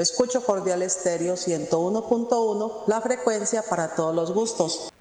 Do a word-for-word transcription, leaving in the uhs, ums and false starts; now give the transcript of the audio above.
Yo escucho Cordial Estéreo ciento uno punto uno, la frecuencia para todos los gustos.